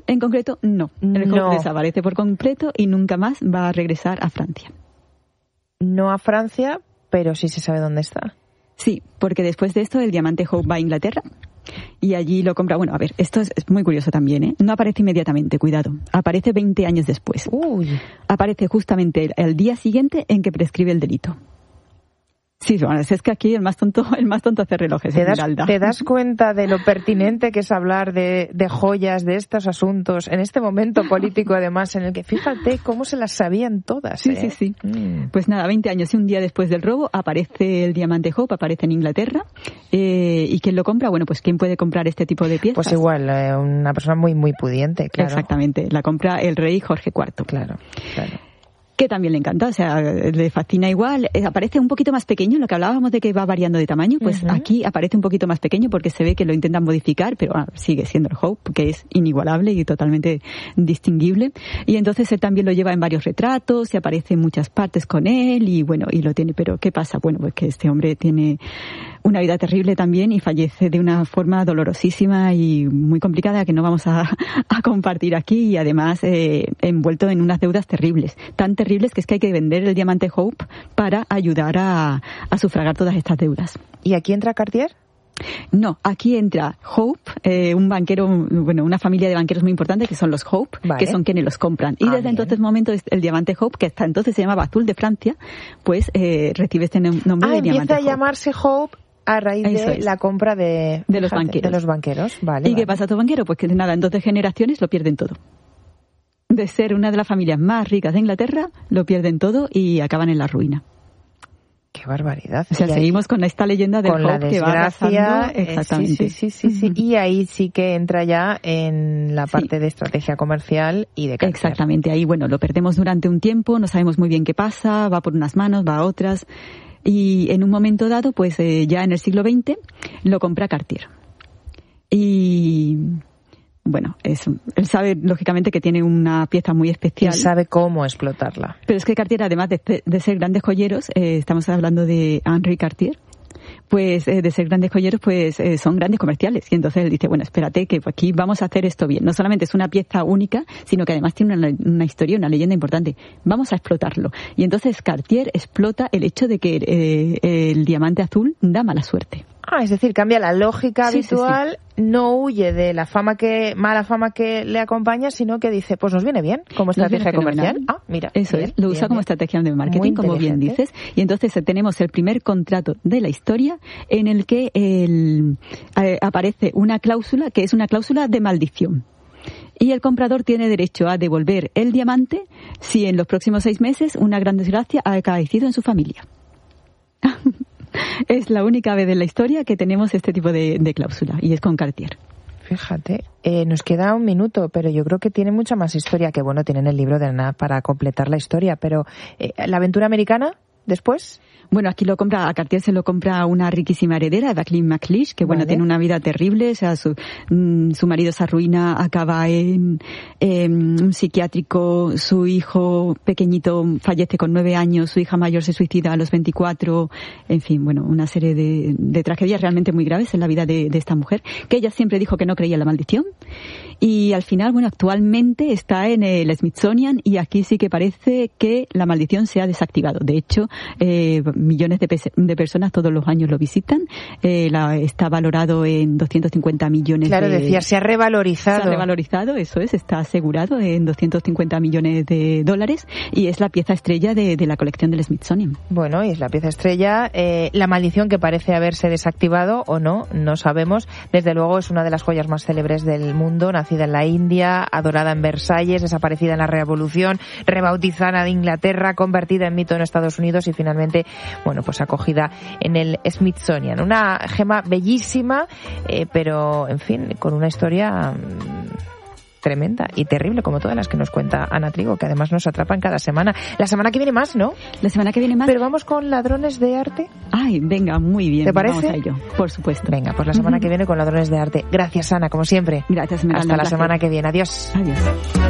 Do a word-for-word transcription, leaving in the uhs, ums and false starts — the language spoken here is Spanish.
en concreto, no. El no. Hope desaparece por completo y nunca más va a regresar a Francia. No a Francia, pero sí se sabe dónde está. Sí, porque después de esto el diamante Hope va a Inglaterra y allí lo compra. Bueno, a ver, esto es, es muy curioso también, ¿eh? No aparece inmediatamente, cuidado. Aparece veinte años después. Uy. Aparece justamente el, el día siguiente en que prescribe el delito. Sí, bueno, es que aquí el más tonto, el más tonto hace relojes. ¿Te das, Esmeralda. ¿Te das cuenta de lo pertinente que es hablar de, de joyas, de estos asuntos, en este momento político además, en el que fíjate cómo se las sabían todas? Sí, ¿eh? sí, sí. Mm. Pues nada, veinte años y un día después del robo aparece el diamante Hope, aparece en Inglaterra. Eh, ¿Y quién lo compra? Bueno, pues ¿quién puede comprar este tipo de piezas? Pues igual, eh, una persona muy, muy pudiente, claro. Exactamente, la compra el rey Jorge cuarto. Claro, claro. Que también le encanta, o sea, le fascina igual. Eh, aparece un poquito más pequeño, lo que hablábamos de que va variando de tamaño, pues uh-huh. aquí aparece un poquito más pequeño porque se ve que lo intentan modificar, pero ah, sigue siendo el Hope, que es inigualable y totalmente distinguible. Y entonces él también lo lleva en varios retratos, y aparece en muchas partes con él, y bueno, y lo tiene. Pero ¿qué pasa? Bueno, pues que este hombre tiene una vida terrible también y fallece de una forma dolorosísima y muy complicada que no vamos a, a compartir aquí, y además eh, envuelto en unas deudas terribles, tan terribles que es que hay que vender el diamante Hope para ayudar a, a sufragar todas estas deudas. ¿Y aquí entra Cartier? No, aquí entra Hope, eh, un banquero, bueno, una familia de banqueros muy importante que son los Hope, vale. que son quienes los compran. Y ah, desde bien. entonces momento el diamante Hope, que hasta entonces se llamaba Azul de Francia, pues eh, recibe este nombre ah, de diamante Hope. Empieza a llamarse Hope a raíz Eso de es. la compra de, de los banqueros. De los banqueros, vale. ¿Y vale. qué pasa a estos banqueros? Pues que nada, en doce generaciones lo pierden todo. De ser una de las familias más ricas de Inglaterra, lo pierden todo y acaban en la ruina. Qué barbaridad. O sea, seguimos ahí, con esta leyenda del Hope que va arrasando. Sí, Exactamente. sí, sí, sí, sí. Y ahí sí que entra ya en la parte sí. de estrategia comercial y de Cartier. Exactamente. Ahí, bueno, lo perdemos durante un tiempo, no sabemos muy bien qué pasa, va por unas manos, va a otras. Y en un momento dado, pues eh, ya en el siglo veinte, lo compra Cartier. Y... Bueno, es, él sabe, lógicamente, que tiene una pieza muy especial. Él sabe cómo explotarla. Pero es que Cartier, además de, de ser grandes joyeros, eh, estamos hablando de Henri Cartier, pues eh, de ser grandes joyeros, pues eh, son grandes comerciales. Y entonces él dice, bueno, espérate, que aquí vamos a hacer esto bien. No solamente es una pieza única, sino que además tiene una, una historia, una leyenda importante. Vamos a explotarlo. Y entonces Cartier explota el hecho de que eh, el diamante azul da mala suerte. Ah, es decir, cambia la lógica sí, habitual, sí, sí. No huye de la fama que mala fama que le acompaña, sino que dice, pues nos viene bien como estrategia comercial. Ah, mira. Eso bien, es, lo bien, usa bien. como estrategia de marketing, como bien dices. Y entonces tenemos el primer contrato de la historia en el que el, eh, aparece una cláusula que es una cláusula de maldición. Y el comprador tiene derecho a devolver el diamante si en los próximos seis meses una gran desgracia ha acaecido en su familia. Es la única vez en la historia que tenemos este tipo de, de cláusula, y es con Cartier. Fíjate, eh, nos queda un minuto, pero yo creo que tiene mucha más historia, que bueno, tienen el libro de nada para completar la historia, pero eh, ¿la aventura americana después? Bueno, aquí lo compra, a Cartier se lo compra una riquísima heredera, Jacqueline McLeish, que bueno, vale. tiene una vida terrible, o sea, su, mm, su marido se arruina, acaba en, en un psiquiátrico, su hijo pequeñito fallece con nueve años, su hija mayor se suicida a los veinticuatro, en fin, bueno, una serie de, de tragedias realmente muy graves en la vida de, de esta mujer, que ella siempre dijo que no creía en la maldición, y al final, bueno, actualmente está en el Smithsonian, y aquí sí que parece que la maldición se ha desactivado. De hecho, eh, millones de, pe- de personas todos los años lo visitan. Eh, la, está valorado en doscientos cincuenta millones claro, de... Claro, decía, se ha revalorizado. Se ha revalorizado, eso es, está asegurado en doscientos cincuenta millones de dólares, y es la pieza estrella de, de la colección del Smithsonian. Bueno, y es la pieza estrella. Eh, la maldición que parece haberse desactivado, o no, no sabemos. Desde luego es una de las joyas más célebres del mundo, nacida en la India, adorada en Versalles, desaparecida en la Revolución, rebautizada de Inglaterra, convertida en mito en Estados Unidos y finalmente, bueno, pues acogida en el Smithsonian. Una gema bellísima, eh, pero, en fin, con una historia mmm, tremenda y terrible, como todas las que nos cuenta Ana Trigo, que además nos atrapan cada semana. La semana que viene más, ¿no? La semana que viene más. Pero vamos con Ladrones de Arte. Ay, venga, muy bien. ¿Te parece? Vamos a ello, por supuesto. Venga, pues la semana uh-huh. que viene con Ladrones de Arte. Gracias, Ana, como siempre. Gracias, Esmeralda. Hasta la semana que viene. Adiós. Adiós.